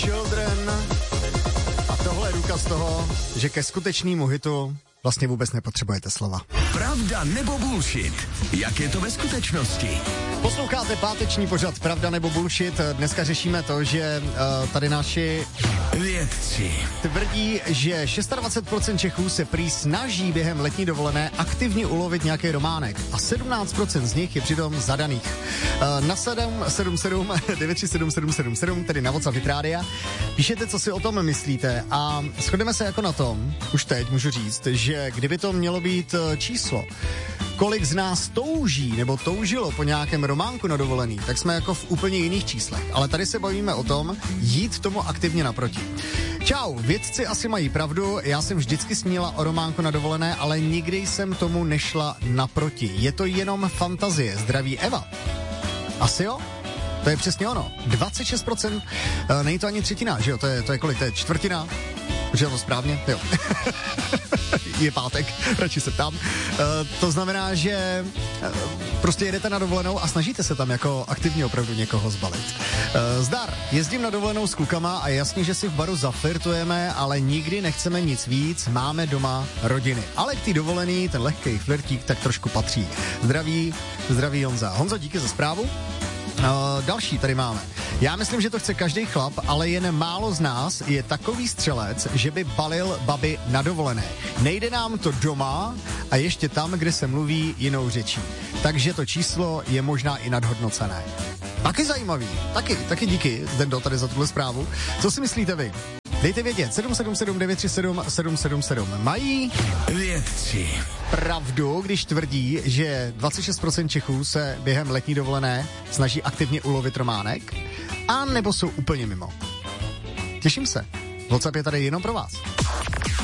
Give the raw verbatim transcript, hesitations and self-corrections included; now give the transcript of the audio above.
Children. A tohle je důkaz toho, že ke skutečnému hitu vlastně vůbec nepotřebujete slova. Pravda nebo bullshit? Jak je to ve skutečnosti? Posloucháte páteční pořad Pravda nebo bullshit. Dneska řešíme to, že uh, tady naši vědci tvrdí, že dvacet šest procent Čechů se prý snaží během letní dovolené aktivně ulovit nějaký románek a sedmnáct procent z nich je přitom zadaných. Uh, na sedm sedm sedm devět tři sedm sedm sedm sedm, tedy na WhatsApp Rádia, píšete, co si o tom myslíte a shodneme se jako na tom, už teď můžu říct, že kdyby to mělo být číslo, kolik z nás touží nebo toužilo po nějakém románku na dovolený, tak jsme jako v úplně jiných číslech. Ale tady se bavíme o tom, jít tomu aktivně naproti. Čau, vědci asi mají pravdu, já jsem vždycky snila o románku na dovolené, ale nikdy jsem tomu nešla naproti. Je to jenom fantazie. Zdraví Eva. Asi jo? To je přesně ono. dvacet šest procent, uh, není to ani třetina, že jo? To je, to je kolik? To je čtvrtina? Už je to správně? Jo. Je pátek, radši se ptám. Uh, to znamená, že uh, prostě jedete na dovolenou a snažíte se tam jako aktivně opravdu někoho zbalit. Uh, zdar, jezdím na dovolenou s klukama a je jasně, že si v baru zaflirtujeme, ale nikdy nechceme nic víc, máme doma rodiny. Ale k té dovolený, ten lehkej flirtík tak trošku patří. Zdraví, zdraví Honza. Honzo, díky za zprávu. Uh, další tady máme. Já myslím, že to chce každý chlap, ale jen málo z nás je takový střelec, že by balil baby na dovolené. Nejde nám to doma a ještě tam, kde se mluví jinou řečí. Takže to číslo je možná i nadhodnocené. Taky zajímavý. Taky, taky díky, Zdendo, tady za tuhle zprávu. Co si myslíte vy? Dejte vědět, sedm sedm sedm devět tři sedm sedm sedm sedm. Mají vědci pravdu, když tvrdí, že dvacet šest procent Čechů se během letní dovolené snaží aktivně ulovit románek, a nebo jsou úplně mimo? Těším se. WhatsApp je tady jenom pro vás.